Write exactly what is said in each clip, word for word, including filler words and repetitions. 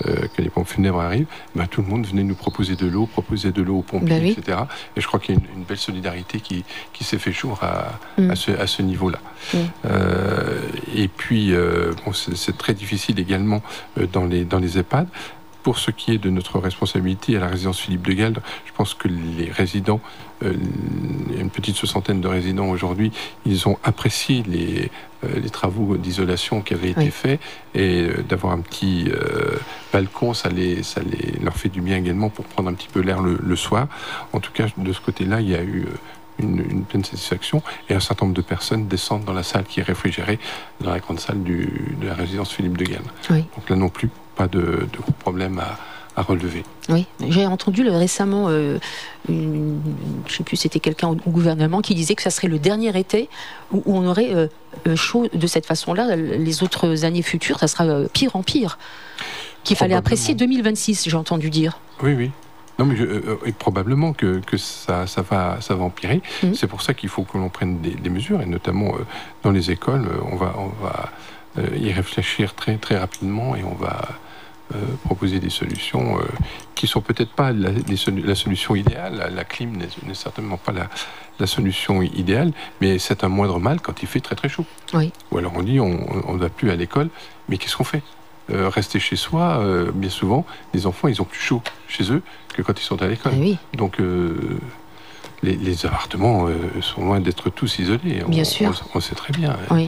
euh, que les pompes funèbres arrivent, ben, tout le monde venait nous proposer de l'eau, proposer de l'eau aux pompiers, ben oui. et cetera. Et je crois qu'il y a une, une belle solidarité qui, qui s'est fait jour à, mm. à, ce, à ce niveau-là. Mm. Euh, et puis, euh, bon, c'est, c'est très difficile également euh, dans, les, dans les EHPAD. Pour ce qui est de notre responsabilité à la résidence Philippe de Galde, je pense que les résidents, euh, il y a une petite soixantaine de résidents aujourd'hui, ils ont apprécié les, euh, les travaux d'isolation qui avaient été oui. faits, et euh, d'avoir un petit euh, balcon, ça, les, ça les, leur fait du bien également pour prendre un petit peu l'air le, le soir. En tout cas, de ce côté-là, il y a eu une, une pleine satisfaction, et un certain nombre de personnes descendent dans la salle qui est réfrigérée, dans la grande salle du, de la résidence Philippe de Galde. Oui. Donc là non plus, pas de, de gros problèmes à, à relever. Oui, j'ai entendu le, récemment, euh, une, je ne sais plus, c'était quelqu'un au, au gouvernement qui disait que ça serait le dernier été où, où on aurait euh, chaud de cette façon-là. Les autres années futures, ça sera euh, pire en pire. Qu'il fallait apprécier deux mille vingt-six, j'ai entendu dire. Oui, oui. Non, mais je, euh, et probablement que, que ça, ça, va, ça va empirer. Mmh. C'est pour ça qu'il faut que l'on prenne des, des mesures, et notamment euh, dans les écoles, euh, on va, on va euh, y réfléchir très, très rapidement, et on va Euh, proposer des solutions euh, qui sont peut-être pas la, les, la solution idéale. La, la clim n'est, n'est certainement pas la, la solution idéale, mais c'est un moindre mal quand il fait très très chaud. Oui. Ou alors on dit on ne va plus à l'école, mais qu'est-ce qu'on fait ? euh, Rester chez soi, euh, bien souvent, les enfants ils ont plus chaud chez eux que quand ils sont à l'école. Oui. Donc euh, les, les appartements euh, sont loin d'être tous isolés. On, bien sûr. On, on sait très bien. Oui.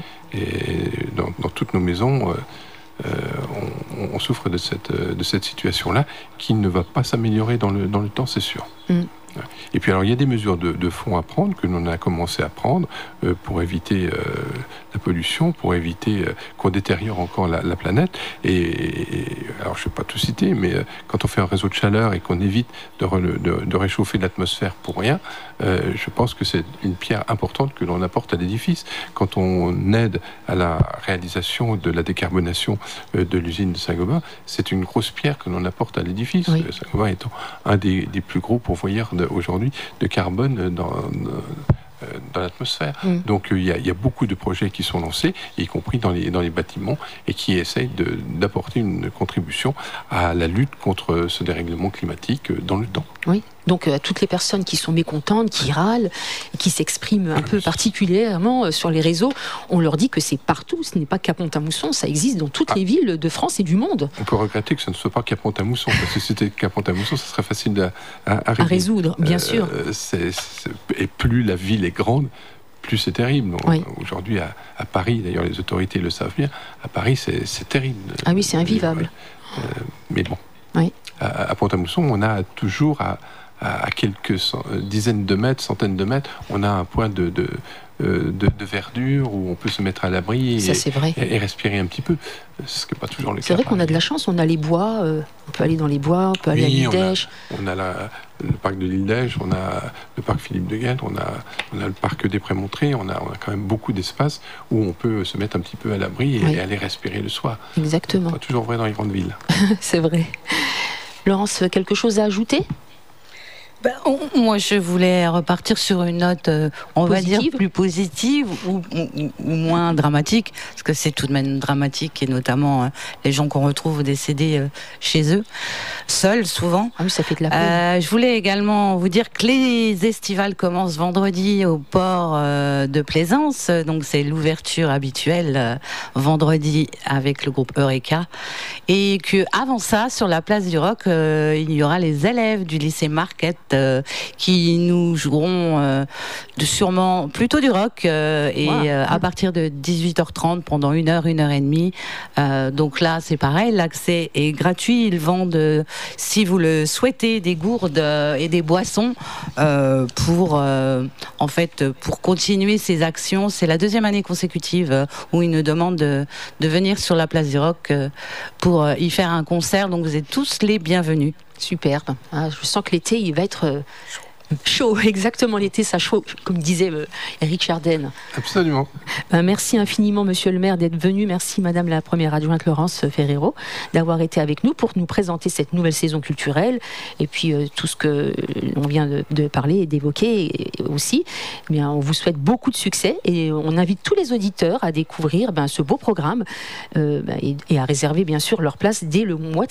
Et dans, dans toutes nos maisons. Euh, Euh, on, on souffre de cette, de cette situation-là qui ne va pas s'améliorer dans le, dans le temps, c'est sûr. Mm. Et puis alors il y a des mesures de, de fond à prendre, que l'on a commencé à prendre euh, pour éviter euh, la pollution, pour éviter euh, qu'on détériore encore la, la planète. Et, et alors je ne vais pas tout citer, mais euh, quand on fait un réseau de chaleur et qu'on évite de, re, de, de réchauffer l'atmosphère pour rien, euh, je pense que c'est une pierre importante que l'on apporte à l'édifice. Quand on aide à la réalisation de la décarbonation euh, de l'usine de Saint-Gobain, c'est une grosse pierre que l'on apporte à l'édifice. Oui. Saint-Gobain étant un des, des plus gros pourvoyeurs de aujourd'hui de carbone dans, dans l'atmosphère. Mmh. Donc il y, y a beaucoup de projets qui sont lancés, y compris dans les, dans les bâtiments, et qui essayent de, d'apporter une contribution à la lutte contre ce dérèglement climatique dans le temps. Oui. Donc à toutes les personnes qui sont mécontentes, qui râlent, qui s'expriment un peu particulièrement sur les réseaux, on leur dit que c'est partout, ce n'est pas qu'à Pont-à-Mousson, ça existe dans toutes ah. les villes de France et du monde. On peut regretter que ce ne soit pas qu'à Pont-à-Mousson, parce que si c'était qu'à Pont-à-Mousson, ça serait facile à, à, à, à résoudre, bien euh, sûr. C'est, c'est, et plus la ville est grande, plus c'est terrible. Oui. Aujourd'hui, à, à Paris, d'ailleurs les autorités le savent bien, à Paris c'est, c'est terrible. Ah oui, c'est invivable. Euh, mais bon, oui. à, à Pont-à-Mousson, on a toujours à à quelques cent, dizaines de mètres, centaines de mètres, on a un point de, de, de, de verdure où on peut se mettre à l'abri et, ça, c'est vrai. et, et respirer un petit peu. Ce qui n'est pas toujours le c'est cas. C'est vrai qu'on a de la chance, on a les bois, euh, on peut aller dans les bois, on peut aller oui, à l'île d'Aiche. On a, on a la, le parc de l'île d'Aiche, on a le parc Philippe de Galde, on a, on a le parc des Prémontrés, on a, on a quand même beaucoup d'espace où on peut se mettre un petit peu à l'abri et, oui. et aller respirer le soir. Exactement. C'est pas toujours vrai dans les grandes villes. C'est vrai. Laurence, quelque chose à ajouter ? Ben, on, moi, je voulais repartir sur une note, euh, on positive. va dire, plus positive ou, ou, ou moins dramatique, parce que c'est tout de même dramatique, et notamment euh, les gens qu'on retrouve décédés euh, chez eux, seuls souvent. Ah oui, ça fait de la peine. Euh, je voulais également vous dire que les estivales commencent vendredi au port euh, de Plaisance, donc c'est l'ouverture habituelle euh, vendredi avec le groupe Eureka, et que avant ça, sur la place du Roc, euh, il y aura les élèves du lycée Marquette Euh, qui nous joueront euh, de sûrement plutôt du rock euh, et wow. euh, à partir de dix-huit heures trente pendant une heure, une heure et demie. Euh, donc là, c'est pareil, l'accès est gratuit. Ils vendent, euh, si vous le souhaitez, des gourdes euh, et des boissons euh, pour, euh, en fait, pour continuer ces actions. C'est la deuxième année consécutive euh, où ils nous demandent de, de venir sur la place du Roc euh, pour euh, y faire un concert. Donc vous êtes tous les bienvenus. Superbe. Ah, je sens que l'été, il va être euh, chaud. Exactement, l'été, ça chaud, comme disait euh, Éric Chardin. Absolument. Ben, merci infiniment, monsieur le maire, d'être venu. Merci, madame la première adjointe Laurence Ferrero, d'avoir été avec nous pour nous présenter cette nouvelle saison culturelle. Et puis, euh, tout ce que l'on vient de, de parler et d'évoquer et, et aussi. Eh bien, on vous souhaite beaucoup de succès et on invite tous les auditeurs à découvrir ben, ce beau programme euh, ben, et, et à réserver, bien sûr, leur place dès le mois de